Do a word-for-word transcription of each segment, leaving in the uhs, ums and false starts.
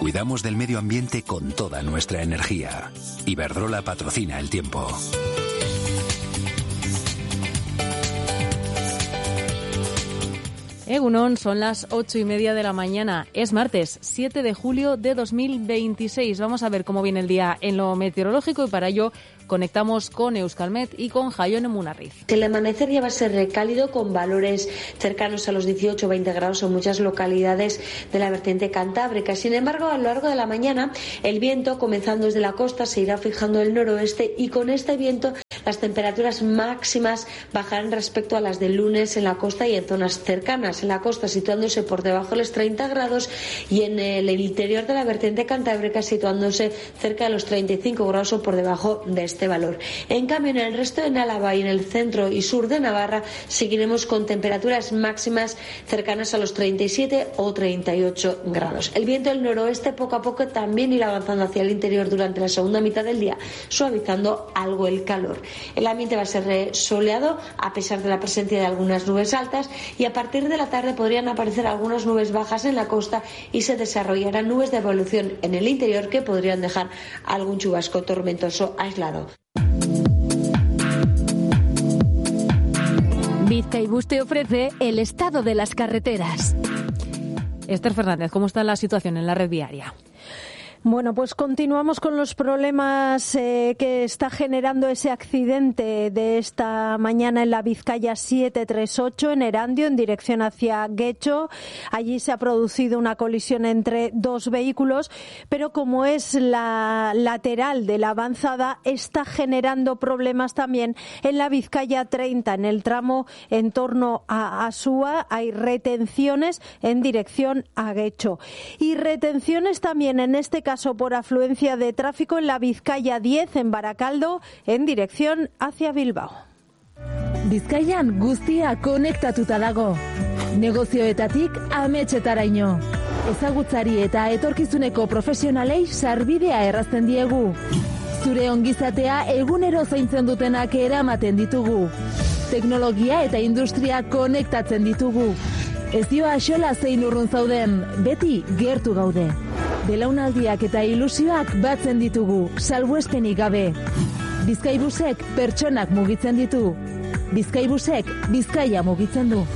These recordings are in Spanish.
Cuidamos del medio ambiente con toda nuestra energía. Iberdrola patrocina el tiempo. Egunon, son las ocho y media de la mañana. Es martes, siete de julio de dos mil veintiséis. Vamos a ver cómo viene el día en lo meteorológico y para ello conectamos con Euskalmet y con Jaione Munarriz. El amanecer ya va a ser cálido con valores cercanos a los dieciocho o veinte grados en muchas localidades de la vertiente cantábrica. Sin embargo, a lo largo de la mañana el viento, comenzando desde la costa, se irá fijando el noroeste y con este viento las temperaturas máximas bajarán respecto a las del lunes en la costa y en zonas cercanas. En la costa situándose por debajo de los treinta grados y en el interior de la vertiente cantábrica situándose cerca de los treinta y cinco grados o por debajo de este valor. En cambio, en el resto de Álava y en el centro y sur de Navarra seguiremos con temperaturas máximas cercanas a los treinta y siete o treinta y ocho grados. El viento del noroeste poco a poco también irá avanzando hacia el interior durante la segunda mitad del día, suavizando algo el calor. El ambiente va a ser soleado a pesar de la presencia de algunas nubes altas y a partir de la tarde podrían aparecer algunas nubes bajas en la costa y se desarrollarán nubes de evolución en el interior que podrían dejar algún chubasco tormentoso aislado. Bizkaibus te ofrece el estado de las carreteras. Esther Fernández, ¿cómo está la situación en la red viaria? Bueno, pues continuamos con los problemas eh, que está generando ese accidente de esta mañana en la Vizcaya setecientos treinta y ocho en Erandio, en dirección hacia Guecho. Allí se ha producido una colisión entre dos vehículos, pero como es la lateral de la avanzada, está generando problemas también en la Vizcaya treinta, en el tramo en torno a Asúa. Hay retenciones en dirección a Guecho. Y retenciones también, en este caso, por afluencia de tráfico en la Vizcaya diez en Baracaldo en dirección hacia Bilbao. Bizkaian guztia konektatuta dago. Negozioetatik ametsetaraino. Ezagutzari eta etorkizuneko profesionalei sarbidea errazten diegu. Zure ongizatea egunero zaintzen dutenak eramaten ditugu. Teknologia eta industria konektatzen ditugu. Ez dio axola zein urrun zauden, beti gertu gaude. Belaunaldiak eta ilusioak batzen ditugu, salbuespenik gabe. Bizkaibusek pertsonak mugitzen ditu. Bizkaibusek Bizkaia mugitzen du.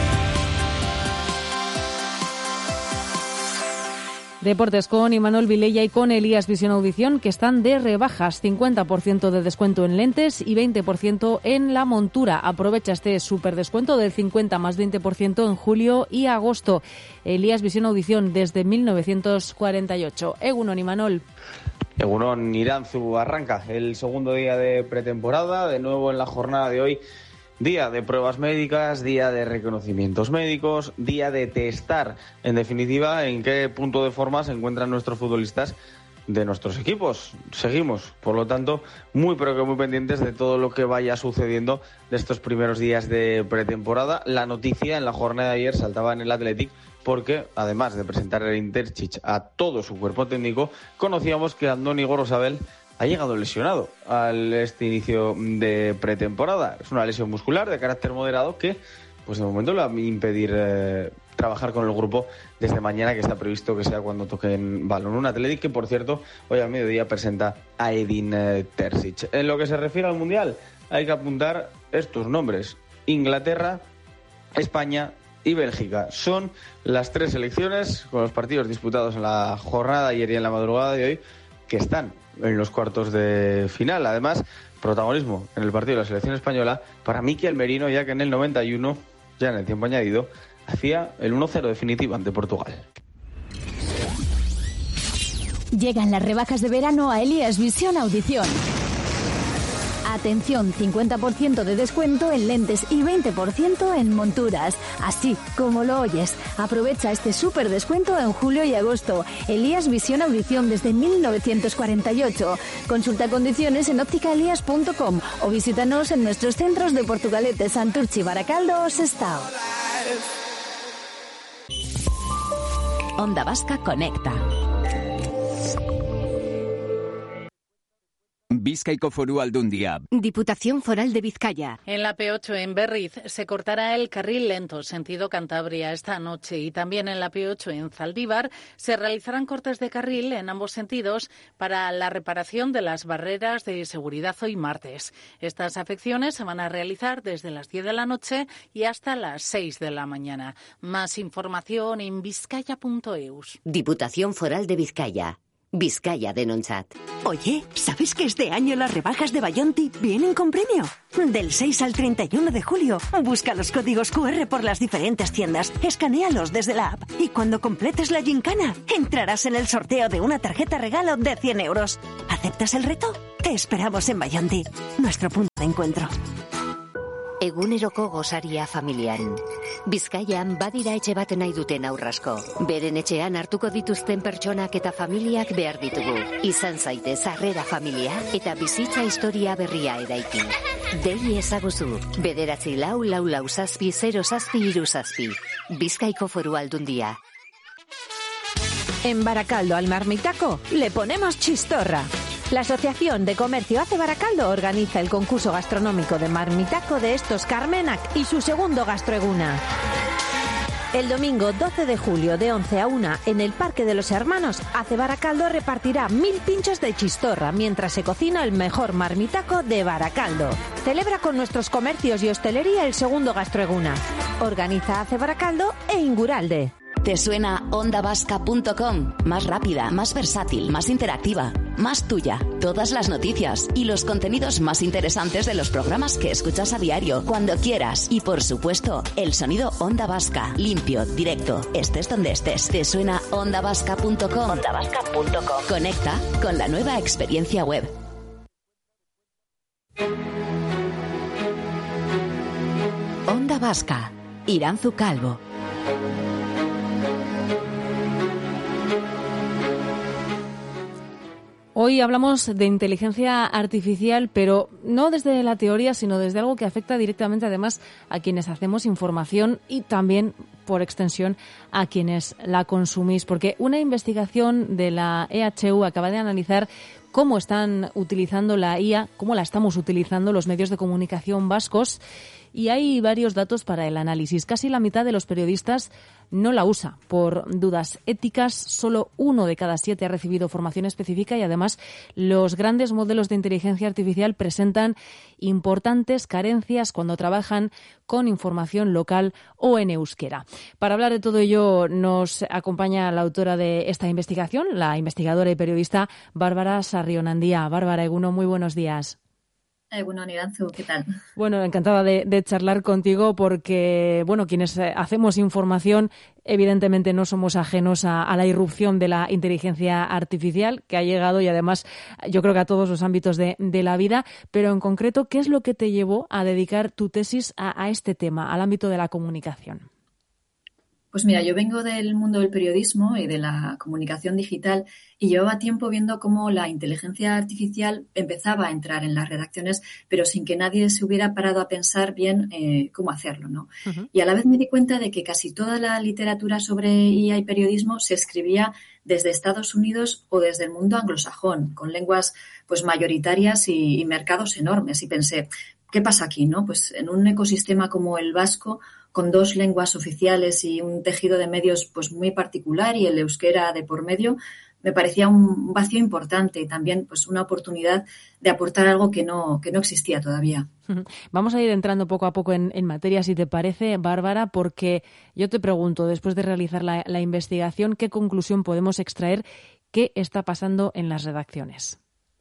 Deportes con Imanol Vilella y con Elías Visión Audición, que están de rebajas, cincuenta por ciento de descuento en lentes y veinte por ciento en la montura. Aprovecha este súper descuento del cincuenta más veinte por ciento en julio y agosto. Elías Visión Audición desde mil novecientos cuarenta y ocho. Egunon, Imanol. Egunon, Iranzu arranca el segundo día de pretemporada, de nuevo en la jornada de hoy. Día de pruebas médicas, día de reconocimientos médicos, día de testar, en definitiva, en qué punto de forma se encuentran nuestros futbolistas de nuestros equipos. Seguimos, por lo tanto, muy pero que muy pendientes de todo lo que vaya sucediendo de estos primeros días de pretemporada. La noticia en la jornada de ayer saltaba en el Athletic porque, además de presentar el Interchich a todo su cuerpo técnico, conocíamos que Andoni Gorosabel ha llegado lesionado al este inicio de pretemporada. Es una lesión muscular de carácter moderado que, pues de momento, le va a impedir eh, trabajar con el grupo desde mañana, que está previsto que sea cuando toquen balón. Un Athletic que, por cierto, hoy al mediodía presenta a Edin eh, Terzic. En lo que se refiere al Mundial, hay que apuntar estos nombres: Inglaterra, España y Bélgica. Son las tres selecciones, con los partidos disputados en la jornada ayer y en la madrugada de hoy, que están en los cuartos de final. Además, protagonismo en el partido de la selección española para Mikel Merino, ya que en el noventa y uno, ya en el tiempo añadido, hacía el uno cero definitivo ante Portugal. Llegan las rebajas de verano a Elías Visión Audición. Atención, cincuenta por ciento de descuento en lentes y veinte por ciento en monturas. Así como lo oyes. Aprovecha este súper descuento en julio y agosto. Elías Visión Audición desde mil novecientos cuarenta y ocho. Consulta condiciones en óptica elías punto com o visítanos en nuestros centros de Portugalete, Santurchi, Baracaldo o Sestao. Onda Vasca conecta. Bizkaiko Foru Aldundia. Diputación Foral de Vizcaya. En la P ocho en Berriz se cortará el carril lento sentido Cantabria esta noche y también en la P ocho en Zaldívar se realizarán cortes de carril en ambos sentidos para la reparación de las barreras de seguridad hoy martes. Estas afecciones se van a realizar desde las diez de la noche y hasta las seis de la mañana. Más información en vizcaya punto eus. Diputación Foral de Vizcaya. Vizcaya Denontzat. Oye, ¿sabes que este año las rebajas de Bayonti vienen con premio? Del seis al treinta y uno de julio, busca los códigos cu erre por las diferentes tiendas, escanéalos desde la app y cuando completes la gincana, entrarás en el sorteo de una tarjeta regalo de cien euros. ¿Aceptas el reto? Te esperamos en Bayonti, nuestro punto de encuentro. Eguneroko gosaria familian. Bizkaian badira etxe bat nahi duten aurrasko. Beren etxean hartuko dituzten pertsonak eta familiak behar ditugu. Izan zaitez harrera familia eta bizitza historia berria eraiki. Dei ezaguzu. Bederatzi lau lau lau zazpi zero zazpi hiru zazpi. Bizkaiko Foru Aldundia. En Baracaldo al Marmitaco le ponemos chistorra. La Asociación de Comercio Ace Baracaldo organiza el concurso gastronómico de Marmitaco de estos Carmenac y su segundo Gastroeguna. El domingo doce de julio de once a una en el Parque de los Hermanos, Ace Baracaldo repartirá mil pinchos de chistorra mientras se cocina el mejor marmitaco de Baracaldo. Celebra con nuestros comercios y hostelería el segundo Gastroeguna. Organiza Ace Baracaldo e Inguralde. ¿Te suena onda vasca punto com? Más rápida, más versátil, más interactiva, más tuya. Todas las noticias y los contenidos más interesantes de los programas que escuchas a diario, cuando quieras. Y por supuesto, el sonido Onda Vasca, limpio, directo, estés donde estés. ¿Te suena onda vasca punto com? onda vasca punto com. Conecta con la nueva experiencia web. Onda Vasca. Iranzu Calvo. Hoy hablamos de inteligencia artificial, pero no desde la teoría, sino desde algo que afecta directamente, además, a quienes hacemos información y también, por extensión, a quienes la consumís. Porque una investigación de la E H U acaba de analizar cómo están utilizando la I A, cómo la estamos utilizando los medios de comunicación vascos. Y hay varios datos para el análisis. Casi la mitad de los periodistas no la usa por dudas éticas. Solo uno de cada siete ha recibido formación específica y además los grandes modelos de inteligencia artificial presentan importantes carencias cuando trabajan con información local o en euskera. Para hablar de todo ello nos acompaña la autora de esta investigación, la investigadora y periodista Bárbara Sarrionandía. Bárbara Eguno, muy buenos días. Bueno, Iranzu, ¿qué tal? Bueno, encantada de, de charlar contigo porque, bueno, quienes hacemos información evidentemente no somos ajenos a, a la irrupción de la inteligencia artificial que ha llegado y además yo creo que a todos los ámbitos de, de la vida, pero en concreto, ¿qué es lo que te llevó a dedicar tu tesis a, a este tema, al ámbito de la comunicación? Pues mira, yo vengo del mundo del periodismo y de la comunicación digital y llevaba tiempo viendo cómo la inteligencia artificial empezaba a entrar en las redacciones, pero sin que nadie se hubiera parado a pensar bien eh, cómo hacerlo, ¿no? Uh-huh. Y a la vez me di cuenta de que casi toda la literatura sobre I A y periodismo se escribía desde Estados Unidos o desde el mundo anglosajón, con lenguas pues mayoritarias y, y mercados enormes. Y pensé, ¿qué pasa aquí, no? Pues en un ecosistema como el vasco, con dos lenguas oficiales y un tejido de medios pues muy particular y el euskera de por medio, me parecía un vacío importante y también pues una oportunidad de aportar algo que no, que no existía todavía. Vamos a ir entrando poco a poco en, en materia, si te parece, Bárbara, porque yo te pregunto, después de realizar la, la investigación, ¿qué conclusión podemos extraer? ¿Qué está pasando en las redacciones?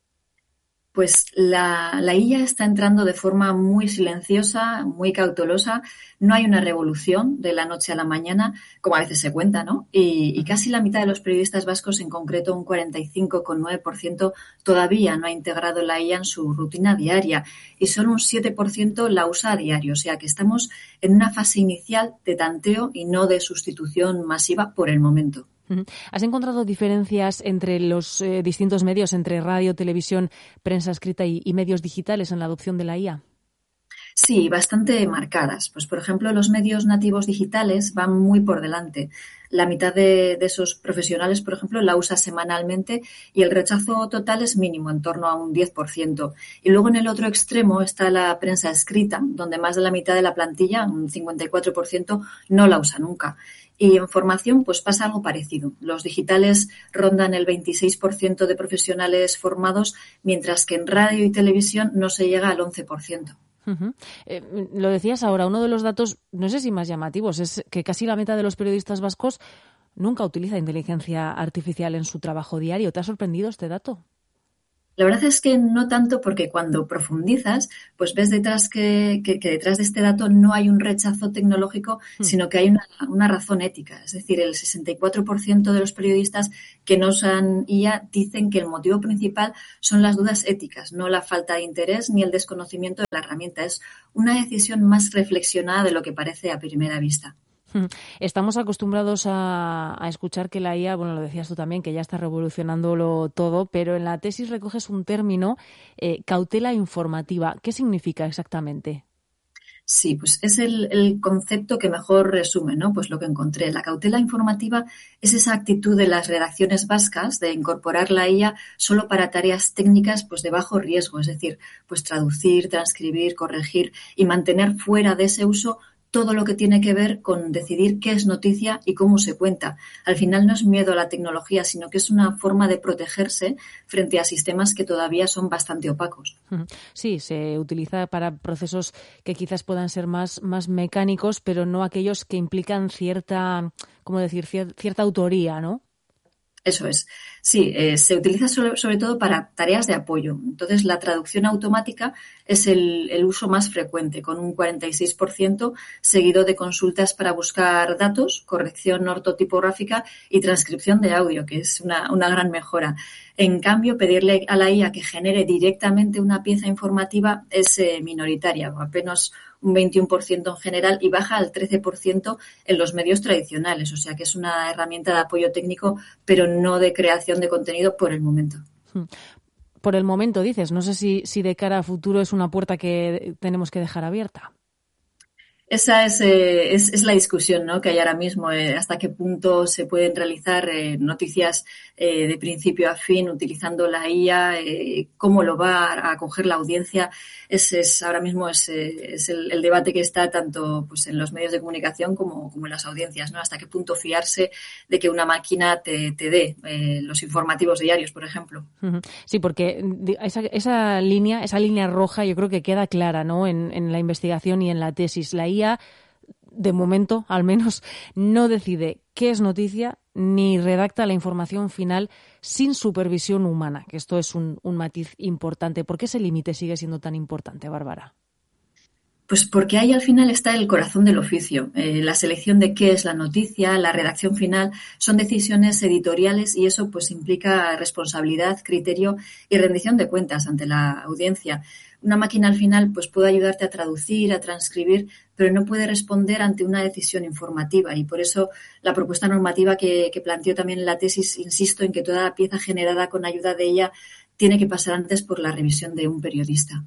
Pues la, la I A está entrando de forma muy silenciosa, muy cautelosa. No hay una revolución de la noche a la mañana, como a veces se cuenta, ¿no? Y, y casi la mitad de los periodistas vascos, en concreto un cuarenta y cinco coma nueve por ciento, todavía no ha integrado la I A en su rutina diaria y solo un siete por ciento la usa a diario. O sea que estamos en una fase inicial de tanteo y no de sustitución masiva por el momento. ¿Has encontrado diferencias entre los eh, distintos medios, entre radio, televisión, prensa escrita y, y medios digitales en la adopción de la I A? Sí, bastante marcadas. Pues, por ejemplo, los medios nativos digitales van muy por delante. La mitad de, de esos profesionales, por ejemplo, la usa semanalmente y el rechazo total es mínimo, en torno a un diez por ciento. Y luego en el otro extremo está la prensa escrita, donde más de la mitad de la plantilla, un cincuenta y cuatro por ciento, no la usa nunca. Y en formación, pues pasa algo parecido. Los digitales rondan el veintiséis por ciento de profesionales formados, mientras que en radio y televisión no se llega al once por ciento. Uh-huh. Eh, lo decías ahora, uno de los datos, no sé si más llamativos, es que casi la mitad de los periodistas vascos nunca utiliza inteligencia artificial en su trabajo diario. ¿Te ha sorprendido este dato? La verdad es que no tanto, porque cuando profundizas, pues ves detrás que, que, que detrás de este dato no hay un rechazo tecnológico, mm. sino que hay una, una razón ética. Es decir, el sesenta y cuatro por ciento de los periodistas que no usan I A dicen que el motivo principal son las dudas éticas, no la falta de interés ni el desconocimiento de la herramienta. Es una decisión más reflexionada de lo que parece a primera vista. Estamos acostumbrados a, a escuchar que la I A, bueno, lo decías tú también, que ya está revolucionándolo todo, pero en la tesis recoges un término, eh, cautela informativa. ¿Qué significa exactamente? Sí, pues es el, el concepto que mejor resume, ¿no? Pues lo que encontré. La cautela informativa es esa actitud de las redacciones vascas de incorporar la I A solo para tareas técnicas pues de bajo riesgo, es decir, pues traducir, transcribir, corregir y mantener fuera de ese uso todo lo que tiene que ver con decidir qué es noticia y cómo se cuenta. Al final no es miedo a la tecnología, sino que es una forma de protegerse frente a sistemas que todavía son bastante opacos. Sí, se utiliza para procesos que quizás puedan ser más, más mecánicos, pero no aquellos que implican cierta, ¿cómo decir?, cier- cierta autoría, ¿no? Eso es. Sí, eh, se utiliza sobre, sobre todo para tareas de apoyo. Entonces, la traducción automática es el, el uso más frecuente, con un cuarenta y seis por ciento, seguido de consultas para buscar datos, corrección ortotipográfica y transcripción de audio, que es una, una gran mejora. En cambio, pedirle a la I A que genere directamente una pieza informativa es eh, minoritaria, apenas un veintiuno por ciento en general, y baja al trece por ciento en los medios tradicionales. O sea que es una herramienta de apoyo técnico, pero no de creación de contenido por el momento. Por el momento, dices. No sé si, si de cara a futuro es una puerta que tenemos que dejar abierta. Esa es, eh, es, es la discusión, ¿no?, que hay ahora mismo, eh, hasta qué punto se pueden realizar eh, noticias eh, de principio a fin utilizando la I A, eh, cómo lo va a acoger la audiencia. Es, es ahora mismo es, eh, es el, el debate que está tanto pues en los medios de comunicación como, como en las audiencias, ¿no? Hasta qué punto fiarse de que una máquina te, te dé eh, los informativos diarios, por ejemplo. Sí, porque esa, esa línea, esa línea roja yo creo que queda clara, ¿no?, en, en la investigación y en la tesis. La I A, de momento, al menos, no decide qué es noticia ni redacta la información final sin supervisión humana, que esto es un, un matiz importante. ¿Por qué ese límite sigue siendo tan importante, Bárbara? Pues porque ahí al final está el corazón del oficio. Eh, la selección de qué es la noticia, la redacción final, son decisiones editoriales y eso pues implica responsabilidad, criterio y rendición de cuentas ante la audiencia. Una máquina al final pues puede ayudarte a traducir, a transcribir, pero no puede responder ante una decisión informativa, y por eso la propuesta normativa que, que planteó también en la tesis, insisto en que toda pieza generada con ayuda de ella tiene que pasar antes por la revisión de un periodista.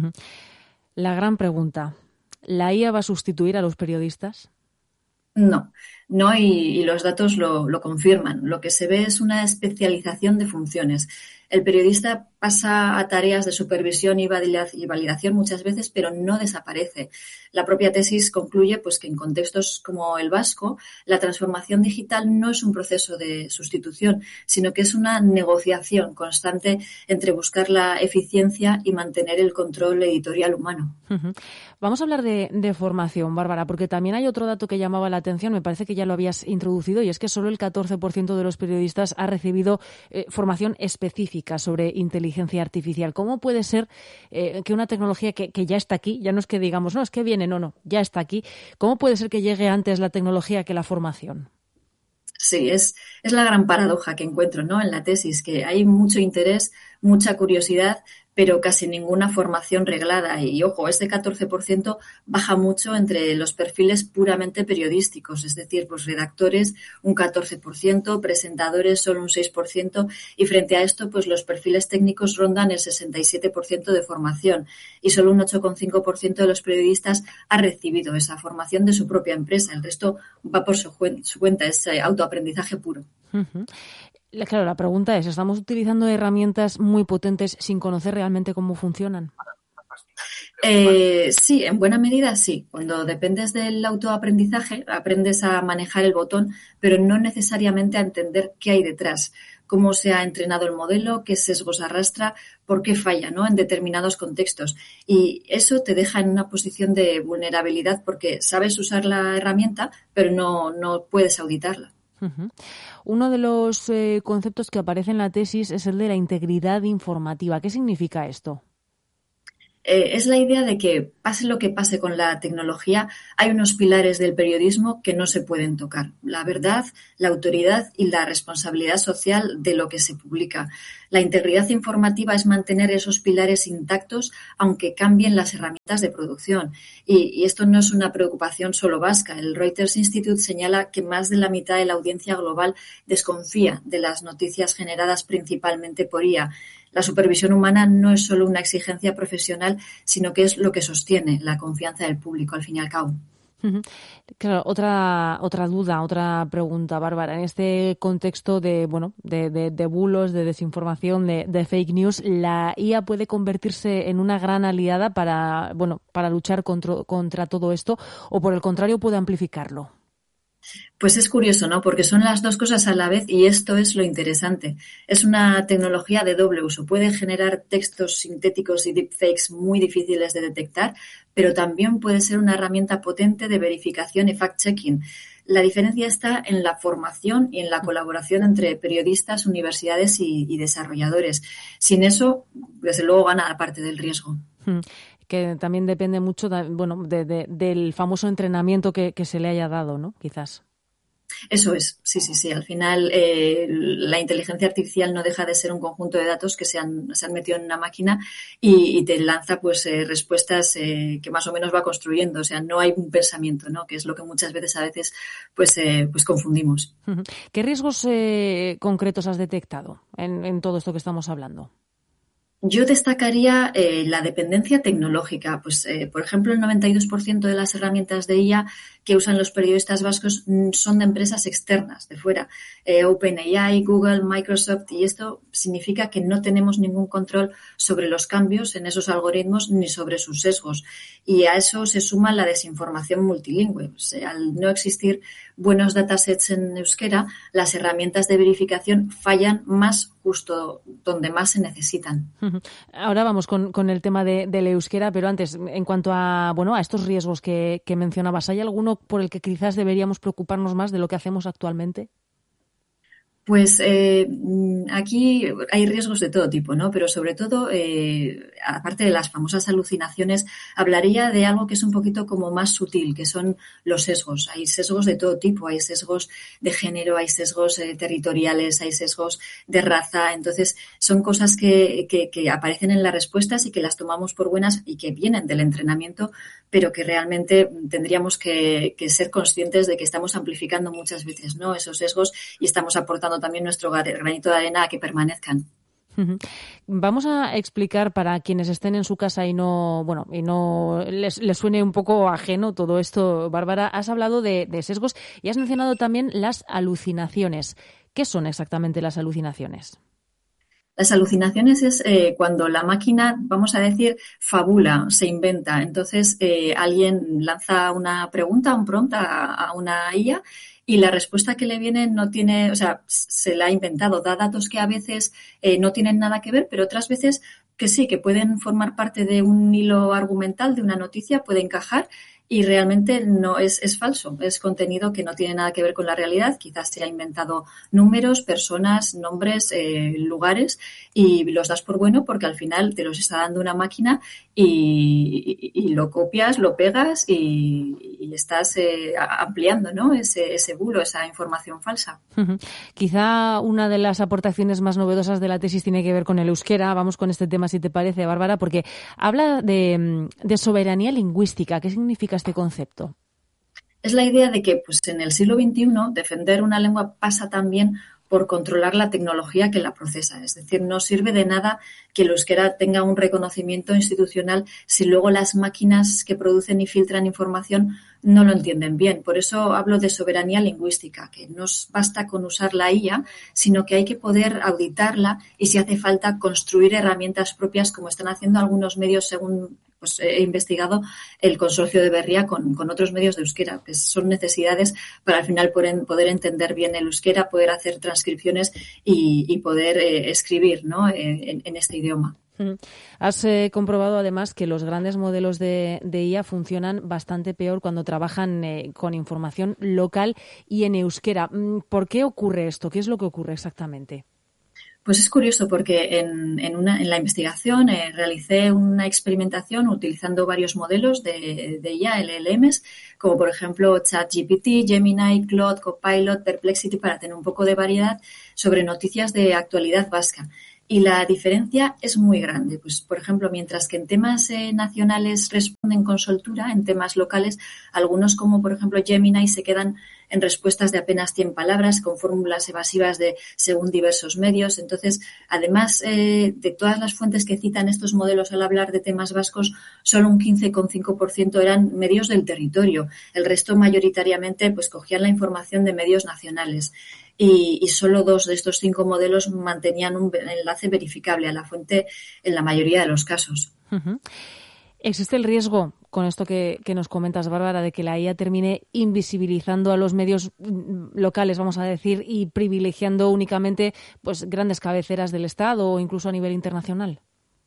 La gran pregunta, ¿la I A va a sustituir a los periodistas? No, no, y, y los datos lo, lo confirman. Lo que se ve es una especialización de funciones. El periodista pasa a tareas de supervisión y validación muchas veces, pero no desaparece. La propia tesis concluye pues, que en contextos como el vasco, la transformación digital no es un proceso de sustitución, sino que es una negociación constante entre buscar la eficiencia y mantener el control editorial humano. Uh-huh. Vamos a hablar de, de formación, Bárbara, porque también hay otro dato que llamaba la atención, me parece que ya lo habías introducido, y es que solo el catorce por ciento de los periodistas ha recibido eh, formación específica sobre inteligencia artificial. ¿Cómo puede ser eh, que una tecnología que, que ya está aquí, ya no es que digamos, no, es que viene, no, no, ya está aquí, ¿cómo puede ser que llegue antes la tecnología que la formación? Sí, es, es la gran paradoja que encuentro, ¿no?, en la tesis, que hay mucho interés, mucha curiosidad, pero casi ninguna formación reglada. Y, ojo, ese catorce por ciento baja mucho entre los perfiles puramente periodísticos, es decir, pues redactores un catorce por ciento, presentadores solo un seis por ciento, y frente a esto, pues los perfiles técnicos rondan el sesenta y siete por ciento de formación, y solo un ocho coma cinco por ciento de los periodistas ha recibido esa formación de su propia empresa. El resto va por su, su cuenta, es autoaprendizaje puro. Uh-huh. Claro, la pregunta es, ¿estamos utilizando herramientas muy potentes sin conocer realmente cómo funcionan? Eh, sí, en buena medida sí. Cuando dependes del autoaprendizaje, aprendes a manejar el botón, pero no necesariamente a entender qué hay detrás, cómo se ha entrenado el modelo, qué sesgos arrastra, por qué falla, ¿no?, en determinados contextos. Y eso te deja en una posición de vulnerabilidad porque sabes usar la herramienta, pero no, no puedes auditarla. Uh-huh. Uno de los eh, conceptos que aparece en la tesis es el de la integridad informativa. ¿Qué significa esto? Eh, es la idea de que, pase lo que pase con la tecnología, hay unos pilares del periodismo que no se pueden tocar. La verdad, la autoridad y la responsabilidad social de lo que se publica. La integridad informativa es mantener esos pilares intactos aunque cambien las herramientas de producción. Y, y esto no es una preocupación solo vasca. El Reuters Institute señala que más de la mitad de la audiencia global desconfía de las noticias generadas principalmente por I A. La supervisión humana no es solo una exigencia profesional, sino que es lo que sostiene la confianza del público, al fin y al cabo. Claro, otra otra duda, otra pregunta, Bárbara. En este contexto de bueno, de, de, de bulos, de desinformación, de, de fake news, ¿la I A puede convertirse en una gran aliada para bueno para luchar contra, contra todo esto, o por el contrario puede amplificarlo? Pues es curioso, ¿no? Porque son las dos cosas a la vez y esto es lo interesante. Es una tecnología de doble uso. Puede generar textos sintéticos y deepfakes muy difíciles de detectar, pero también puede ser una herramienta potente de verificación y fact-checking. La diferencia está en la formación y en la colaboración entre periodistas, universidades y, y desarrolladores. Sin eso, desde luego, gana la parte del riesgo. Hmm. Que también depende mucho bueno, de, de, del famoso entrenamiento que, que se le haya dado, ¿no? Quizás. Eso es, sí, sí, sí. Al final, eh, la inteligencia artificial no deja de ser un conjunto de datos que se han, se han metido en una máquina y, y te lanza pues eh, respuestas eh, que más o menos va construyendo. O sea, no hay un pensamiento, ¿no? Que es lo que muchas veces a veces pues, eh, pues confundimos. ¿Qué riesgos eh, concretos has detectado en, en todo esto que estamos hablando? Yo destacaría eh, la dependencia tecnológica. Pues, eh, por ejemplo, el noventa y dos por ciento de las herramientas de I A que usan los periodistas vascos son de empresas externas, de fuera. Eh, OpenAI, Google, Microsoft, y esto significa que no tenemos ningún control sobre los cambios en esos algoritmos ni sobre sus sesgos. Y a eso se suma la desinformación multilingüe. O sea, al no existir buenos datasets en euskera, las herramientas de verificación fallan más justo donde más se necesitan. Ahora vamos con, con el tema de, del euskera, pero antes, en cuanto a bueno a estos riesgos que, que mencionabas, ¿hay alguno por el que quizás deberíamos preocuparnos más de lo que hacemos actualmente? Pues eh, aquí hay riesgos de todo tipo, ¿no? Pero sobre todo, eh, aparte de las famosas alucinaciones, hablaría de algo que es un poquito como más sutil, que son los sesgos. Hay sesgos de todo tipo, hay sesgos de género, hay sesgos eh, territoriales, hay sesgos de raza. Entonces, son cosas que, que, que aparecen en las respuestas y que las tomamos por buenas y que vienen del entrenamiento, pero que realmente tendríamos que, que ser conscientes de que estamos amplificando muchas veces, ¿no?, esos sesgos, y estamos aportando también nuestro granito de arena a que permanezcan. Vamos a explicar para quienes estén en su casa y no, bueno, y no les, les suene un poco ajeno todo esto, Bárbara. Has hablado de, de sesgos y has mencionado también las alucinaciones. ¿Qué son exactamente las alucinaciones? Las alucinaciones es eh, cuando la máquina, vamos a decir, fabula, se inventa. Entonces, eh, alguien lanza una pregunta, un prompt a, a una I A, y la respuesta que le viene no tiene, o sea, se la ha inventado, da datos que a veces eh, no tienen nada que ver, pero otras veces que sí, que pueden formar parte de un hilo argumental, de una noticia, puede encajar, y realmente no es, es falso, es contenido que no tiene nada que ver con la realidad, quizás se ha inventado números, personas, nombres, eh, lugares y los das por bueno porque al final te los está dando una máquina y, y, y lo copias, lo pegas y, y estás eh, ampliando, ¿no? ese, ese bulo, esa información falsa. Uh-huh. Quizá una de las aportaciones más novedosas de la tesis tiene que ver con el euskera. Vamos con este tema, si te parece, Bárbara, porque habla de, de soberanía lingüística. ¿Qué significa este concepto? Es la idea de que pues, en el siglo veintiuno defender una lengua pasa también por controlar la tecnología que la procesa. Es decir, no sirve de nada que el euskera tenga un reconocimiento institucional si luego las máquinas que producen y filtran información no lo entienden bien. Por eso hablo de soberanía lingüística, que no basta con usar la I A, sino que hay que poder auditarla y, si hace falta, construir herramientas propias, como están haciendo algunos medios, según pues, he investigado el consorcio de Berria con, con otros medios de euskera. Pues son necesidades para al final poder, poder entender bien el euskera, poder hacer transcripciones y, y poder eh, escribir, ¿no? eh, en, en este idioma. Has eh, comprobado además que los grandes modelos de, de I A funcionan bastante peor cuando trabajan eh, con información local y en euskera. ¿Por qué ocurre esto? ¿Qué es lo que ocurre exactamente? Pues es curioso porque en, en, una, en la investigación eh, realicé una experimentación utilizando varios modelos de, de I A, L L Ms, como por ejemplo ChatGPT, Gemini, Claude, Copilot, Perplexity, para tener un poco de variedad sobre noticias de actualidad vasca. Y la diferencia es muy grande. Pues, por ejemplo, mientras que en temas eh, nacionales responden con soltura, en temas locales, algunos como, por ejemplo, Gemini se quedan en respuestas de apenas cien palabras, con fórmulas evasivas de según diversos medios. Entonces, además eh, de todas las fuentes que citan estos modelos al hablar de temas vascos, solo un quince coma cinco por ciento eran medios del territorio. El resto, mayoritariamente, pues cogían la información de medios nacionales. Y, y solo dos de estos cinco modelos mantenían un enlace verificable a la fuente en la mayoría de los casos. Uh-huh. ¿Existe el riesgo, con esto que, que nos comentas, Bárbara, de que la I A termine invisibilizando a los medios locales, vamos a decir, y privilegiando únicamente pues grandes cabeceras del Estado o incluso a nivel internacional?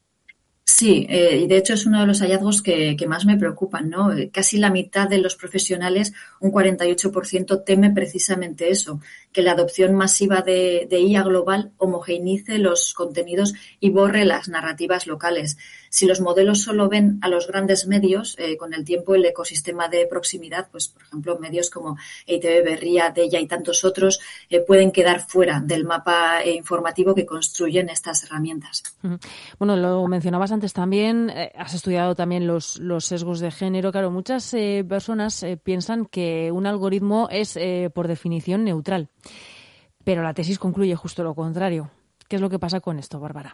Sí, eh, y de hecho es uno de los hallazgos que, que más me preocupan, ¿no? Casi la mitad de los profesionales, un cuarenta y ocho por ciento, teme precisamente eso, que la adopción masiva de, de I A global homogeneice los contenidos y borre las narrativas locales. Si los modelos solo ven a los grandes medios, eh, con el tiempo el ecosistema de proximidad, pues por ejemplo medios como E I Te Be, Berria, Deia y tantos otros, eh, pueden quedar fuera del mapa eh, informativo que construyen estas herramientas. Bueno, lo mencionabas antes también, eh, has estudiado también los, los sesgos de género. Claro, muchas eh, personas eh, piensan que un algoritmo es eh, por definición neutral, pero la tesis concluye justo lo contrario. ¿Qué es lo que pasa con esto, Bárbara?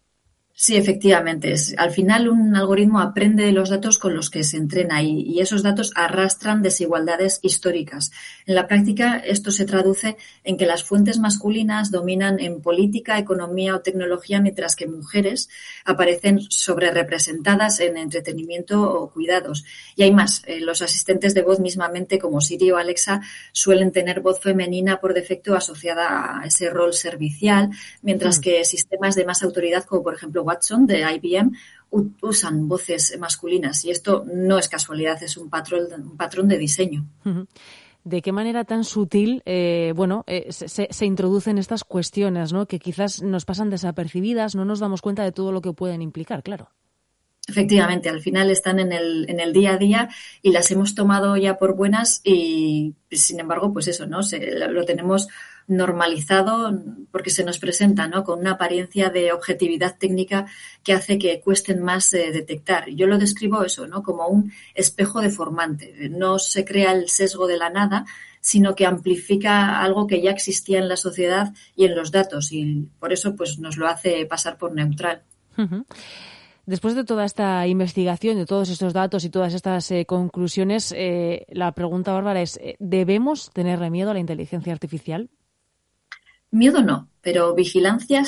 Sí, efectivamente. Es, al final un algoritmo aprende de los datos con los que se entrena y, y esos datos arrastran desigualdades históricas. En la práctica esto se traduce en que las fuentes masculinas dominan en política, economía o tecnología, mientras que mujeres aparecen sobrerepresentadas en entretenimiento o cuidados. Y hay más. Eh, los asistentes de voz mismamente, como Siri o Alexa, suelen tener voz femenina por defecto asociada a ese rol servicial, mientras mm. que sistemas de más autoridad, como por ejemplo Watson de I B M, usan voces masculinas y esto no es casualidad, es un patrón, un patrón de diseño. ¿De qué manera tan sutil eh, bueno, eh, se, se introducen estas cuestiones, ¿no? Que quizás nos pasan desapercibidas, no nos damos cuenta de todo lo que pueden implicar, claro? Efectivamente, al final están en el, en el día a día y las hemos tomado ya por buenas y, sin embargo, pues eso, ¿no? Se, lo tenemos normalizado porque se nos presenta, ¿no? Con una apariencia de objetividad técnica que hace que cuesten más eh, detectar. Yo lo describo eso, ¿no? Como un espejo deformante. No se crea el sesgo de la nada, sino que amplifica algo que ya existía en la sociedad y en los datos y por eso pues nos lo hace pasar por neutral. Uh-huh. Después de toda esta investigación, de todos estos datos y todas estas eh, conclusiones, eh, la pregunta, Bárbara, es ¿debemos tenerle miedo a la inteligencia artificial? Miedo no, pero vigilancia sí.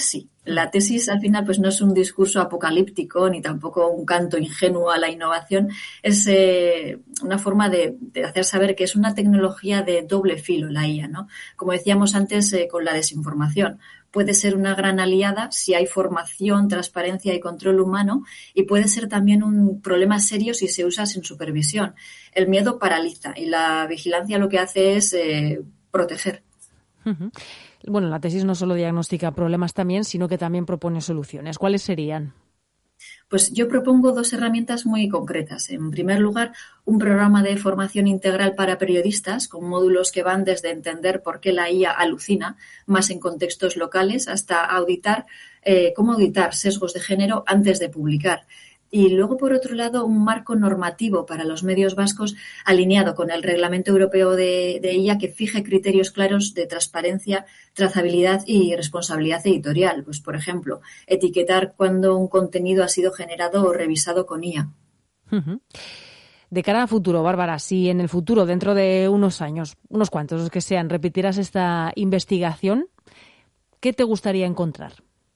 La tesis al final pues no es un discurso apocalíptico ni tampoco un canto ingenuo a la innovación, es eh, una forma de, de hacer saber que es una tecnología de doble filo la I A, ¿no? Como decíamos antes eh, con la desinformación. Puede ser una gran aliada si hay formación, transparencia y control humano, y puede ser también un problema serio si se usa sin supervisión. El miedo paraliza y la vigilancia lo que hace es eh, proteger. Uh-huh. Bueno, la tesis no solo diagnostica problemas también, sino que también propone soluciones. ¿Cuáles serían? Pues yo propongo dos herramientas muy concretas. En primer lugar, un programa de formación integral para periodistas con módulos que van desde entender por qué la I A alucina, más en contextos locales, hasta auditar eh, cómo auditar sesgos de género antes de publicar. Y luego, por otro lado, un marco normativo para los medios vascos alineado con el Reglamento Europeo de, de I A que fije criterios claros de transparencia, trazabilidad y responsabilidad editorial. Pues, por ejemplo, etiquetar cuando un contenido ha sido generado o revisado con I A. Uh-huh. De cara a futuro, Bárbara, si en el futuro, dentro de unos años, unos cuantos los que sean, repitieras esta investigación, ¿qué te gustaría encontrar?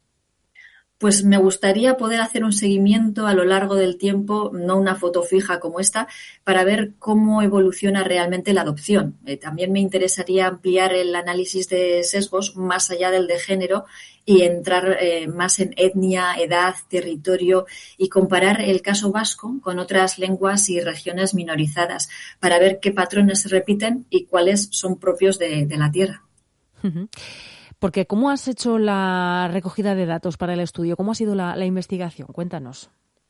Pues me gustaría poder hacer un seguimiento a lo largo del tiempo, no una foto fija como esta, para ver cómo evoluciona realmente la adopción. Eh, también me interesaría ampliar el análisis de sesgos más allá del de género y entrar eh, más en etnia, edad, territorio y comparar el caso vasco con otras lenguas y regiones minorizadas para ver qué patrones se repiten y cuáles son propios de, de la tierra. Uh-huh. Porque ¿cómo has hecho la recogida de datos para el estudio? ¿Cómo ha sido la, la investigación? Cuéntanos.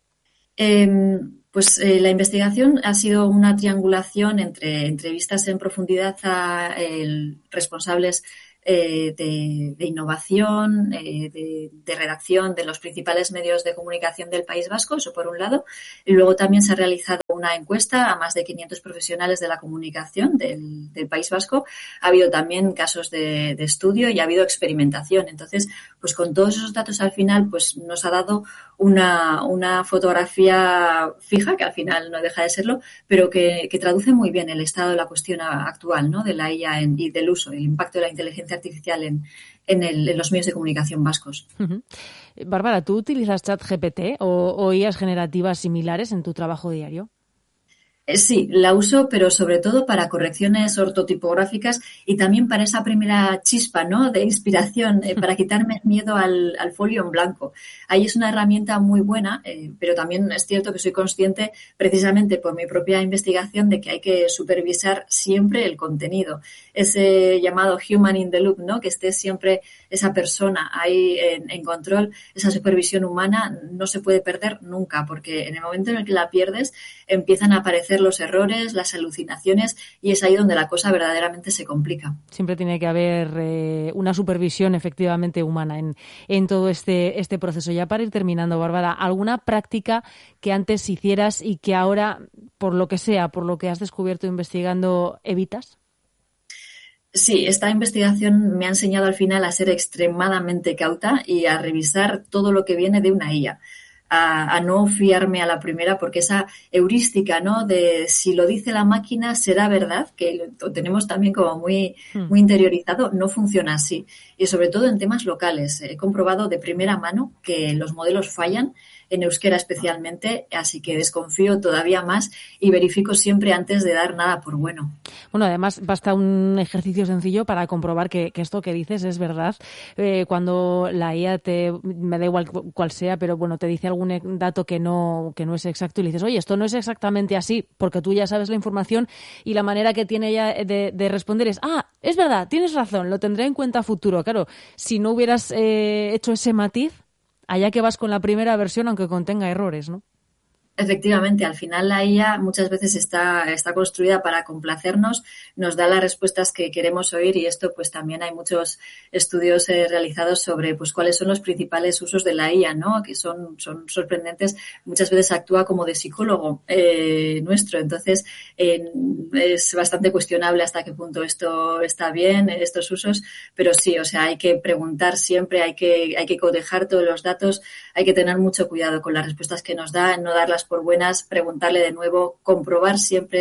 Eh, pues eh, la investigación ha sido una triangulación entre entrevistas en profundidad a eh, responsables eh, de, de innovación, eh, de, de redacción de los principales medios de comunicación del País Vasco, eso por un lado. Y luego también se ha realizado una encuesta a más de quinientos profesionales de la comunicación del, del País Vasco. Ha habido también casos de, de estudio y ha habido experimentación. Entonces, pues con todos esos datos al final, pues nos ha dado una, una fotografía fija, que al final no deja de serlo, pero que, que traduce muy bien el estado de la cuestión actual, ¿no? De la I A en, y del uso, el impacto de la inteligencia artificial en, en, el, en los medios de comunicación vascos. Uh-huh. Bárbara, ¿tú utilizas ChatGPT o, o I As generativas similares en tu trabajo diario? Sí, la uso, pero sobre todo para correcciones ortotipográficas y también para esa primera chispa, ¿no?, de inspiración, eh, para quitarme el miedo al, al folio en blanco. Ahí es una herramienta muy buena, eh, pero también es cierto que soy consciente, precisamente por mi propia investigación, de que hay que supervisar siempre el contenido. Ese llamado human in the loop, ¿no?, que esté siempre esa persona ahí en, en control, esa supervisión humana no se puede perder nunca, porque en el momento en el que la pierdes empiezan a aparecer los errores, las alucinaciones, y es ahí donde la cosa verdaderamente se complica. Siempre tiene que haber eh, una supervisión efectivamente humana en, en todo este, este proceso. Ya para ir terminando, Bárbara, ¿alguna práctica que antes hicieras y que ahora, por lo que sea, por lo que has descubierto investigando, evitas? Sí, esta investigación me ha enseñado al final a ser extremadamente cauta y a revisar todo lo que viene de una I A. A, a no fiarme a la primera, porque esa heurística, ¿no?, de si lo dice la máquina será verdad, que lo tenemos también como muy, muy interiorizado, no funciona así. Y sobre todo en temas locales. He comprobado de primera mano que los modelos fallan, en euskera especialmente, así que desconfío todavía más y verifico siempre antes de dar nada por bueno. Bueno, además basta un ejercicio sencillo para comprobar que, que esto que dices es verdad. Eh, cuando la I A te, me da igual cuál sea, pero bueno, te dice algún dato que no, que no es exacto y le dices, oye, esto no es exactamente así, porque tú ya sabes la información y la manera que tiene ella de, de responder es, ah, es verdad, tienes razón, lo tendré en cuenta a futuro. Claro, si no hubieras eh, hecho ese matiz, allá que vas con la primera versión, aunque contenga errores, ¿no? Efectivamente, al final la I A muchas veces está, está construida para complacernos, nos da las respuestas que queremos oír y esto pues también hay muchos estudios eh, realizados sobre pues cuáles son los principales usos de la I A, ¿no?, que son, son sorprendentes. Muchas veces actúa como de psicólogo eh, nuestro, entonces eh, es bastante cuestionable hasta qué punto esto está bien, estos usos, pero sí, o sea, hay que preguntar siempre, hay que, hay que cotejar todos los datos, hay que tener mucho cuidado con las respuestas que nos da, no darlas por buenas, preguntarle de nuevo, comprobar siempre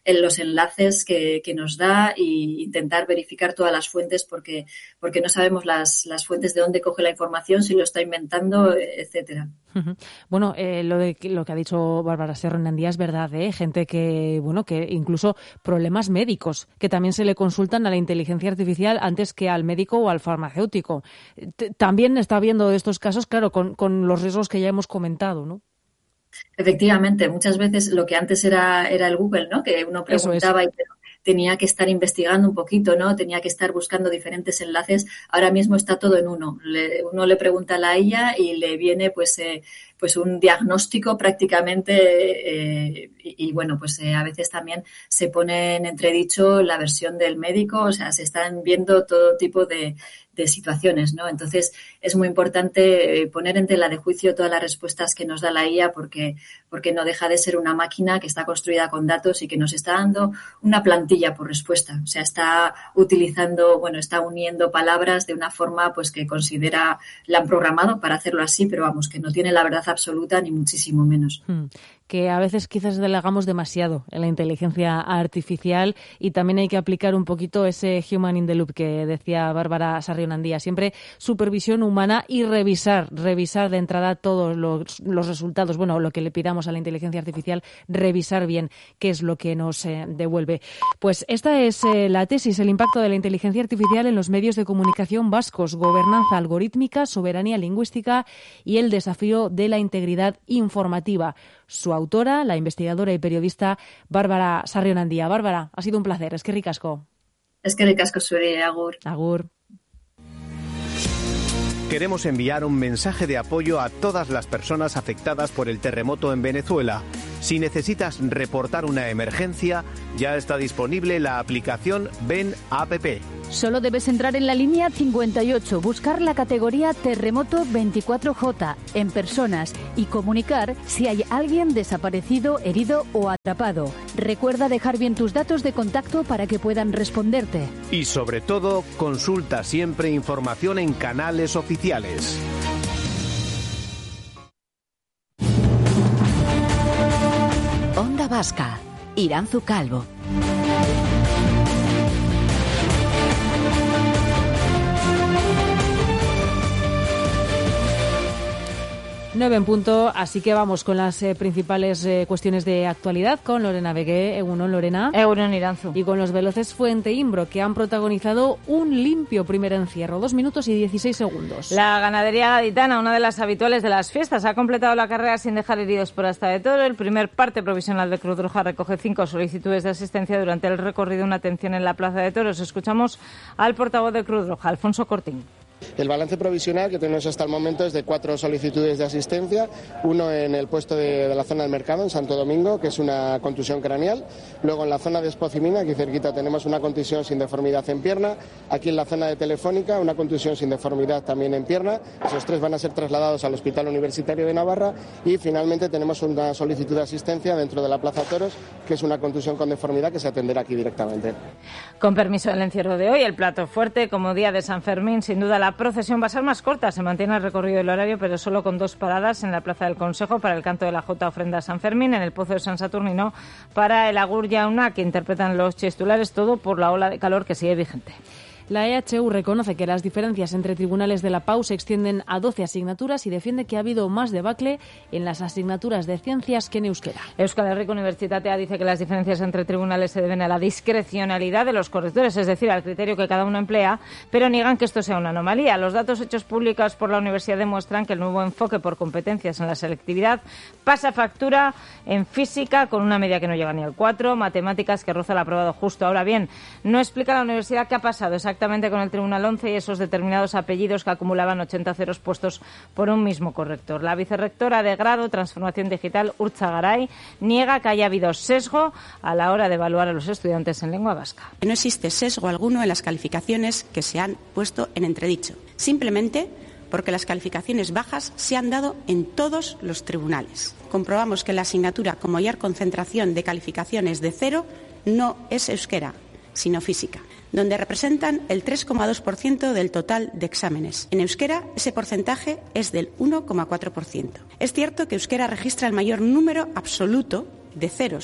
en los enlaces que, que nos da e intentar verificar todas las fuentes porque, porque no sabemos las, las fuentes de dónde coge la información, si lo está inventando, etcétera. Bueno, eh, lo de lo que ha dicho Bárbara Sarrión-Nandía es verdad, ¿eh? Gente que, bueno, que incluso problemas médicos, que también se le consultan a la inteligencia artificial antes que al médico o al farmacéutico. T- también está habiendo estos casos, claro, con, con los riesgos que ya hemos comentado, ¿no? Efectivamente, muchas veces lo que antes era, era el Google, ¿no? Que uno preguntaba y tenía que estar investigando un poquito, ¿no? Tenía que estar buscando diferentes enlaces. Ahora mismo está todo en uno. Le, uno le pregunta a la I A y le viene, pues, eh, pues un diagnóstico prácticamente eh, y, y, bueno, pues eh, a veces también se pone en entredicho la versión del médico. O sea, se están viendo todo tipo de, de situaciones, ¿no? Entonces, es muy importante eh, poner en tela de juicio todas las respuestas que nos da la I A porque, porque no deja de ser una máquina que está construida con datos y que nos está dando una plantilla por respuesta. O sea, está utilizando, bueno, está uniendo palabras de una forma pues que considera, la han programado para hacerlo así, pero vamos, que no tiene la verdad absoluta ni muchísimo menos. Hmm. Que a veces quizás delegamos demasiado en la inteligencia artificial y también hay que aplicar un poquito ese human in the loop que decía Bárbara Sarrión-Nandía. Siempre supervisión humana y revisar, revisar de entrada todos los, los resultados. Bueno, lo que le pidamos a la inteligencia artificial, revisar bien qué es lo que nos eh, devuelve. Pues esta es eh, la tesis, el impacto de la inteligencia artificial en los medios de comunicación vascos, gobernanza algorítmica, soberanía lingüística y el desafío de la integridad informativa. Su autora, la investigadora y periodista Bárbara Sarrión-Nandía. Bárbara, ha sido un placer. Es que ricasco. Es que ricasco, Suri. Agur. Agur. Queremos enviar un mensaje de apoyo a todas las personas afectadas por el terremoto en Venezuela. Si necesitas reportar una emergencia, ya está disponible la aplicación Ven App. Solo debes entrar en la línea cincuenta y ocho, buscar la categoría Terremoto veinticuatro J en personas y comunicar si hay alguien desaparecido, herido o atrapado. Recuerda dejar bien tus datos de contacto para que puedan responderte. Y sobre todo, consulta siempre información en canales oficiales. Onda Vasca, Iranzu Calvo. Nueve en punto, así que vamos con las eh, principales eh, cuestiones de actualidad con Lorena Begué. Egunon, Lorena. Egunon, Iranzu. Y con los veloces Fuente Imbro, que han protagonizado un limpio primer encierro, dos minutos y dieciséis segundos. La ganadería gaditana, una de las habituales de las fiestas, ha completado la carrera sin dejar heridos por hasta de toro. El primer parte provisional de Cruz Roja recoge cinco solicitudes de asistencia durante el recorrido, una atención en la Plaza de Toros. Escuchamos al portavoz de Cruz Roja, Alfonso Cortín. El balance provisional que tenemos hasta el momento es de cuatro solicitudes de asistencia, uno en el puesto de, de la zona del mercado, en Santo Domingo, que es una contusión craneal, luego en la zona de Espocimina, aquí cerquita tenemos una contusión sin deformidad en pierna, aquí en la zona de Telefónica, una contusión sin deformidad también en pierna, esos tres van a ser trasladados al Hospital Universitario de Navarra y finalmente tenemos una solicitud de asistencia dentro de la Plaza Toros, que es una contusión con deformidad que se atenderá aquí directamente. Con permiso del encierro de hoy, el plato fuerte, como día de San Fermín, sin duda la procesión va a ser más corta. Se mantiene el recorrido del horario, pero solo con dos paradas en la Plaza del Consejo para el canto de la Jota ofrenda a San Fermín, en el Pozo de San Saturnino para el Agur Jauna, que interpretan los chistulares, todo por la ola de calor que sigue vigente. La E H U reconoce que las diferencias entre tribunales de la P A U se extienden a doce asignaturas y defiende que ha habido más debacle en las asignaturas de ciencias que en euskera. Euskal Herriko Unibertsitatea dice que las diferencias entre tribunales se deben a la discrecionalidad de los correctores, es decir, al criterio que cada uno emplea, pero niegan que esto sea una anomalía. Los datos hechos públicos por la universidad demuestran que el nuevo enfoque por competencias en la selectividad pasa factura en física con una media que no llega ni al cuatro, matemáticas que roza el aprobado justo. Ahora bien, no explica la universidad qué ha pasado exactamente Exactamente con el Tribunal once y esos determinados apellidos que acumulaban ochenta ceros puestos por un mismo corrector. La vicerrectora de grado Transformación Digital, Urtza Garay, niega que haya habido sesgo a la hora de evaluar a los estudiantes en lengua vasca. No existe sesgo alguno en las calificaciones que se han puesto en entredicho. Simplemente porque las calificaciones bajas se han dado en todos los tribunales. Comprobamos que la asignatura con mayor concentración de calificaciones de cero no es euskera, sino física, donde representan el tres coma dos por ciento del total de exámenes. En euskera, ese porcentaje es del uno coma cuatro por ciento. Es cierto que euskera registra el mayor número absoluto de ceros,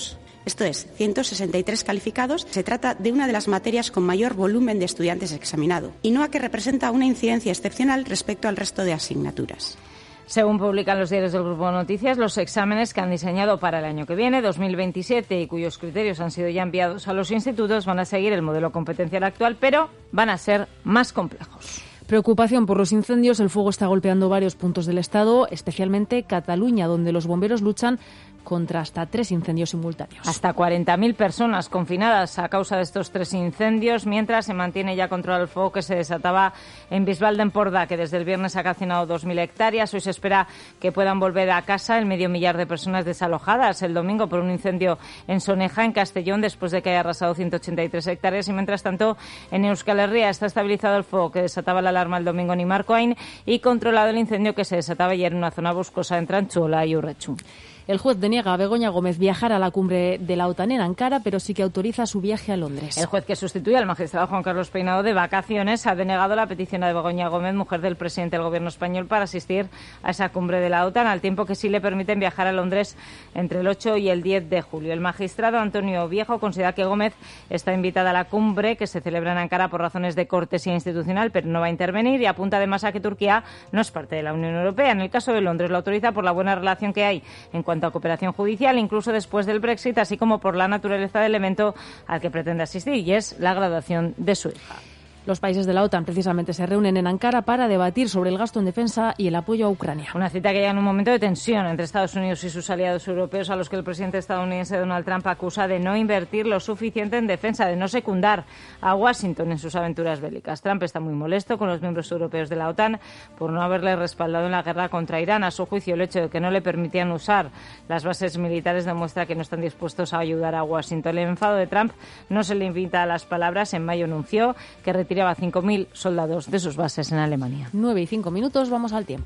esto es, ciento sesenta y tres calificados. Se trata de una de las materias con mayor volumen de estudiantes examinado y no a que representa una incidencia excepcional respecto al resto de asignaturas. Según publican los diarios del Grupo Noticias, los exámenes que han diseñado para el año que viene, dos mil veintisiete, y cuyos criterios han sido ya enviados a los institutos, van a seguir el modelo competencial actual, pero van a ser más complejos. Preocupación por los incendios. El fuego está golpeando varios puntos del Estado, especialmente Cataluña, donde los bomberos luchan contra hasta tres incendios simultáneos. Hasta cuarenta mil personas confinadas a causa de estos tres incendios, mientras se mantiene ya controlado el fuego que se desataba en Bisbal de Empordà, que desde el viernes ha calcinado dos mil hectáreas. Hoy se espera que puedan volver a casa el medio millar de personas desalojadas el domingo por un incendio en Soneja, en Castellón, después de que haya arrasado ciento ochenta y tres hectáreas. Y mientras tanto, en Euskal Herria está estabilizado el fuego que desataba la alarma el domingo en Imarcoain y controlado el incendio que se desataba ayer en una zona boscosa entre Antzuola y Urretxu. El juez deniega a Begoña Gómez viajar a la cumbre de la OTAN en Ankara, pero sí que autoriza su viaje a Londres. El juez que sustituye al magistrado Juan Carlos Peinado de vacaciones ha denegado la petición de Begoña Gómez, mujer del presidente del gobierno español, para asistir a esa cumbre de la OTAN, al tiempo que sí le permiten viajar a Londres entre el ocho y el diez de julio. El magistrado Antonio Viejo considera que Gómez está invitada a la cumbre que se celebra en Ankara por razones de cortesía institucional, pero no va a intervenir, y apunta además a que Turquía no es parte de la Unión Europea. En el caso de Londres lo autoriza por la buena relación que hay en cuanto En cuanto a cooperación judicial, incluso después del Brexit, así como por la naturaleza del evento al que pretende asistir, y es la graduación de su hija. Los países de la OTAN precisamente se reúnen en Ankara para debatir sobre el gasto en defensa y el apoyo a Ucrania. Una cita que llega en un momento de tensión entre Estados Unidos y sus aliados europeos, a los que el presidente estadounidense Donald Trump acusa de no invertir lo suficiente en defensa, de no secundar a Washington en sus aventuras bélicas. Trump está muy molesto con los miembros europeos de la OTAN por no haberle respaldado en la guerra contra Irán. A su juicio, el hecho de que no le permitían usar las bases militares demuestra que no están dispuestos a ayudar a Washington. El enfado de Trump no se limita a las palabras. En mayo anunció que retiraba a cinco mil soldados de sus bases en Alemania. nueve y cinco minutos, vamos al tiempo.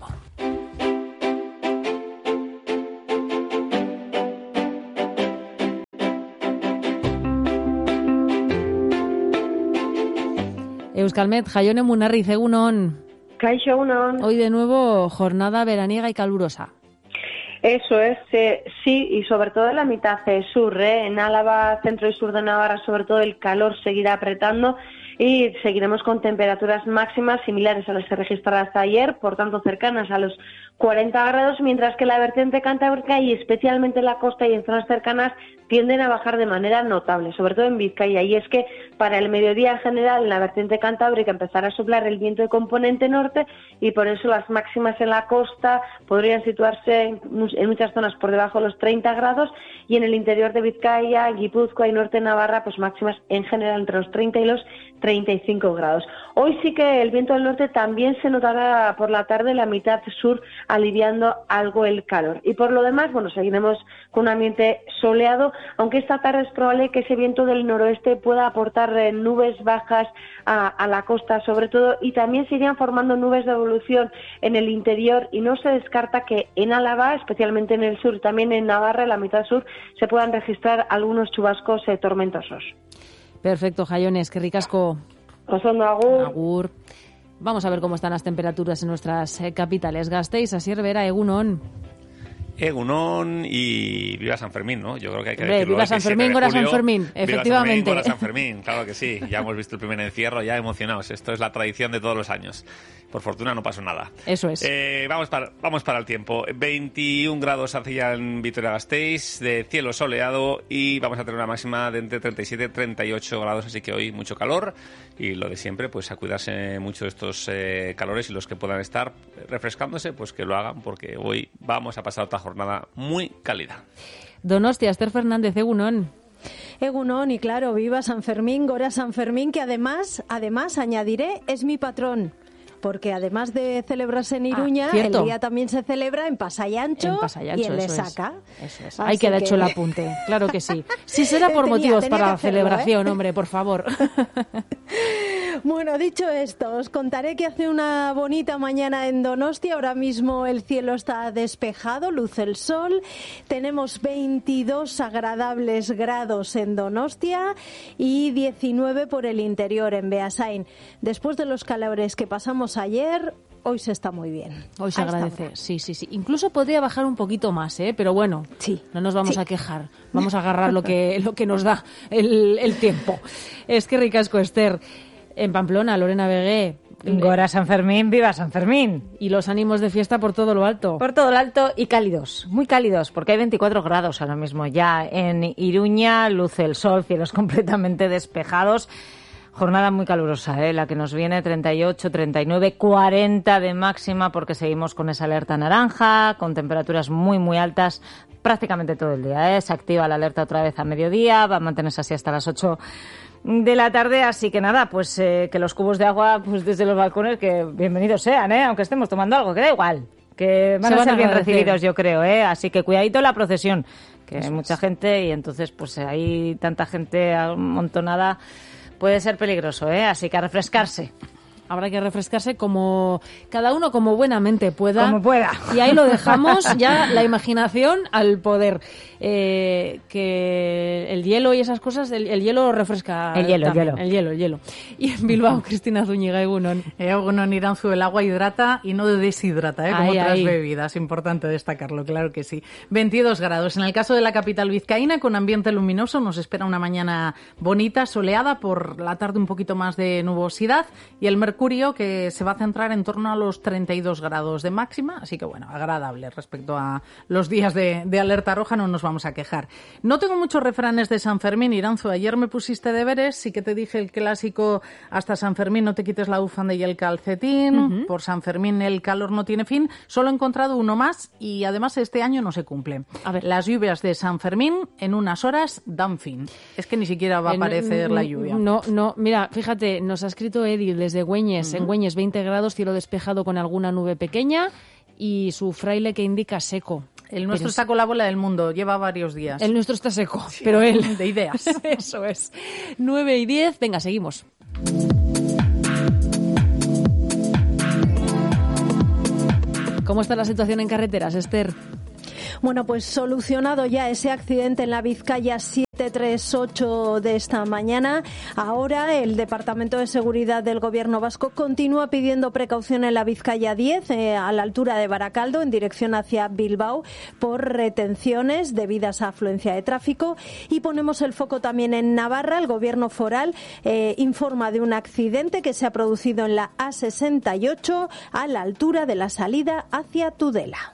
Euskalmet, Jaione Munarriz, egunon. Kaixo, egunon. Hoy de nuevo jornada veraniega y calurosa. Eso es, eh, sí, y sobre todo en la mitad eh, sur, eh, en Álava, centro y sur de Navarra, sobre todo el calor seguirá apretando y seguiremos con temperaturas máximas similares a las que registradas ayer, por tanto cercanas a los cuarenta grados, mientras que la vertiente cantábrica y especialmente en la costa y en zonas cercanas tienden a bajar de manera notable, sobre todo en Vizcaya, y es que para el mediodía en general en la vertiente cantábrica empezará a soplar el viento de componente norte y por eso las máximas en la costa podrían situarse en, en muchas zonas por debajo de los treinta grados y en el interior de Vizcaya, Guipúzcoa y norte de Navarra pues máximas en general entre los treinta y los treinta y cinco grados. Hoy sí que el viento del norte también se notará por la tarde en la mitad sur, aliviando algo el calor. Y por lo demás, bueno, seguiremos con un ambiente soleado, aunque esta tarde es probable que ese viento del noroeste pueda aportar eh, nubes bajas a, a la costa sobre todo, y también se irían formando nubes de evolución en el interior, y no se descarta que en Álava, especialmente en el sur, y también en Navarra, en la mitad sur, se puedan registrar algunos chubascos eh, tormentosos. Perfecto, Jaione, es que ricasco. Osondo, agur. Agur. Vamos a ver cómo están las temperaturas en nuestras eh, capitales. Gasteiz, Asier Vera, egunon. Egunon y viva San Fermín, ¿no? Yo creo que hay que Hombre, decirlo. Viva San Fermín, Gora San Fermín, efectivamente. Viva San Fermín, claro que sí. Ya hemos visto el primer encierro, ya emocionados. Esto es la tradición de todos los años. Por fortuna no pasó nada. Eso es. Eh, vamos, para, vamos para el tiempo. veintiún grados hace ya en Vitoria-Gasteiz, de cielo soleado, y vamos a tener una máxima de entre treinta y siete y treinta y ocho grados, así que hoy mucho calor. Y lo de siempre, pues a cuidarse mucho de estos eh, calores, y los que puedan estar refrescándose, pues que lo hagan, porque hoy vamos a pasar otra jornada muy cálida. Donostia, Esther Fernández, egunon. Egunon, y claro, viva San Fermín, Gora San Fermín, que además, además añadiré, es mi patrón. Porque además de celebrarse en Iruña, ah, el día también se celebra en Pasayancho, en Pasayancho y en Lesaca. Es, eso es. Ahí queda que... hecho el apunte, claro que sí. Sí será por tenía, motivos tenía para la hacerlo, celebración, ¿eh? Hombre, por favor. Bueno, dicho esto, os contaré que hace una bonita mañana en Donostia. Ahora mismo el cielo está despejado, luce el sol. Tenemos veintidós agradables grados en Donostia y diecinueve por el interior en Beasain. Después de los calores que pasamos ayer, hoy se está muy bien. Hoy se agradece, sí, sí, sí. Incluso podría bajar un poquito más, ¿eh? Pero bueno, sí. no nos vamos sí. a quejar. Vamos a agarrar lo que, lo que nos da el, el tiempo. Es que ricasco, Esther. En Pamplona, Lorena Vegué. Gora San Fermín, viva San Fermín. Y los ánimos de fiesta por todo lo alto. Por todo lo alto y cálidos, muy cálidos, porque hay veinticuatro grados ahora mismo ya en Iruña, luce el sol, cielos completamente despejados. Jornada muy calurosa, ¿eh? La que nos viene, treinta y ocho, treinta y nueve, cuarenta de máxima, porque seguimos con esa alerta naranja, con temperaturas muy, muy altas prácticamente todo el día, ¿eh? Se activa la alerta otra vez a mediodía, va a mantenerse así hasta las ocho de la tarde, así que nada, pues eh, que los cubos de agua pues desde los balcones, que bienvenidos sean, ¿eh? Aunque estemos tomando algo, que da igual, que van, van a ser a bien recibidos, yo creo, ¿eh? Así que cuidadito la procesión, que Eso hay mucha es. gente y entonces pues hay tanta gente amontonada, puede ser peligroso, ¿eh? Así que a refrescarse. Habrá que refrescarse como cada uno como buenamente pueda. Como pueda. Y ahí lo dejamos, ya la imaginación al poder. Eh, que el hielo y esas cosas, el, el hielo refresca. El hielo, también, el hielo. El hielo, el hielo. Y en Bilbao, Cristina Zúñiga, Egunon. Egunon, Iranzu, el agua hidrata y no deshidrata, ¿eh? Como ahí, otras ahí. bebidas. Importante destacarlo, claro que sí. veintidós grados. En el caso de la capital vizcaína, con ambiente luminoso, nos espera una mañana bonita, soleada, por la tarde un poquito más de nubosidad y el mercurio que se va a centrar en torno a los treinta y dos grados de máxima, así que bueno, agradable respecto a los días de, de alerta roja, no nos vamos a quejar. No tengo muchos refranes de San Fermín, Iranzu, ayer me pusiste deberes, sí que te dije el clásico, hasta San Fermín no te quites la bufanda y el calcetín, uh-huh. Por San Fermín el calor no tiene fin, solo he encontrado uno más y además este año no se cumple. A ver, las lluvias de San Fermín en unas horas dan fin. Es que ni siquiera va a aparecer eh, no, la lluvia. No, no, mira, fíjate, nos ha escrito Edil desde Güeñes, uh-huh. En Güeñes veinte grados, cielo despejado con alguna nube pequeña y su fraile que indica seco. El nuestro pero está con la bola del mundo, lleva varios días. El nuestro está seco, sí, pero él... De ideas. Eso es. nueve y diez, venga, seguimos. ¿Cómo está la situación en carreteras, Esther? Bueno, pues solucionado ya ese accidente en la Vizcaya siete treinta y ocho de esta mañana. Ahora el Departamento de Seguridad del Gobierno vasco continúa pidiendo precaución en la Vizcaya diez, eh, a la altura de Baracaldo, en dirección hacia Bilbao, por retenciones debidas a afluencia de tráfico. Y ponemos el foco también en Navarra. El Gobierno foral eh, informa de un accidente que se ha producido en la A sesenta y ocho, a la altura de la salida hacia Tudela.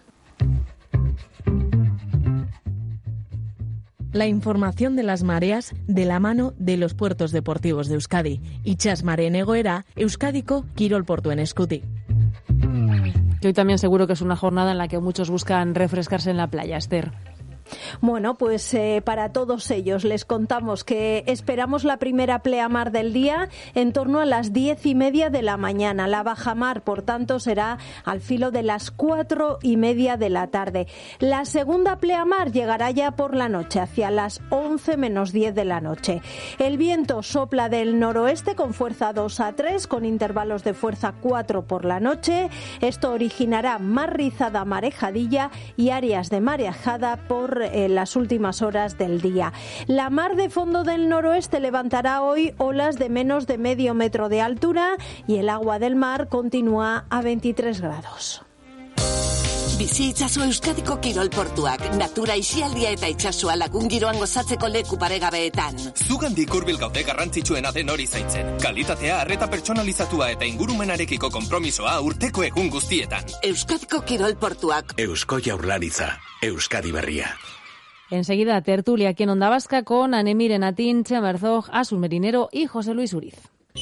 La información de las mareas de la mano de los puertos deportivos de Euskadi. Itxas mareen egoera, Euskadiko kirol portuen eskutik. Que hoy también seguro que es una jornada en la que muchos buscan refrescarse en la playa, Esther. Bueno, pues eh, para todos ellos les contamos que esperamos la primera pleamar del día en torno a las diez y media de la mañana. La bajamar, por tanto, será al filo de las cuatro y media de la tarde. La segunda pleamar llegará ya por la noche, hacia las once menos diez de la noche. El viento sopla del noroeste con fuerza dos a tres, con intervalos de fuerza cuatro por la noche. Esto originará mar rizada, marejadilla y áreas de marejada por en las últimas horas del día. La mar de fondo del noroeste levantará hoy olas de menos de medio metro de altura y el agua del mar continúa a veintitrés grados. Bizi itzazu Euskadiko kirol portuak, natura isialdia eta itxasua lagun giroan gozatzeko leku paregabeetan. Zugandik hurbil gaude garrantzitsuena den hori zaintzen. Kalitatea, arreta pertsonalizatua eta ingurumenarekiko konpromisoa urteko egun guztietan. Euskadiko kirol portuak. Eusko Jaurlaritza, Euskadi berria. Enseguida, tertulia aquí en Onda Vasca con Anemir Enatín, Chema Herzog, Asun Merinero y José Luis Uriz.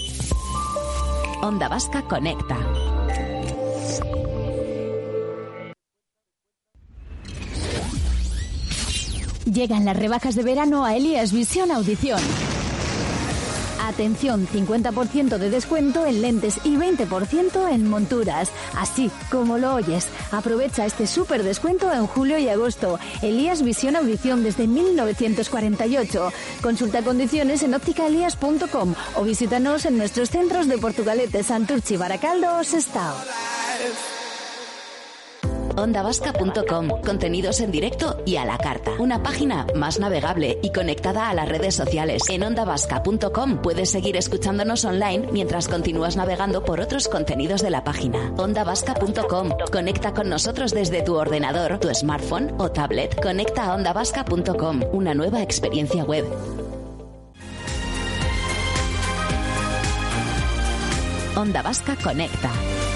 Onda Vasca conecta. Llegan las rebajas de verano a Elías Visión Audición. Atención, cincuenta por ciento de descuento en lentes y veinte por ciento en monturas. Así como lo oyes. Aprovecha este súper descuento en julio y agosto. Elías Visión Audición desde mil novecientos cuarenta y ocho. Consulta condiciones en óptica elías punto com o visítanos en nuestros centros de Portugalete, Santurchi, Baracaldo o Sestao. onda vasca punto com. Contenidos en directo y a la carta. Una página más navegable y conectada a las redes sociales. En onda vasca punto com puedes seguir escuchándonos online mientras continúas navegando por otros contenidos de la página. onda vasca punto com. Conecta con nosotros desde tu ordenador, tu smartphone o tablet. Conecta a onda vasca punto com. Una nueva experiencia web. Onda Vasca conecta.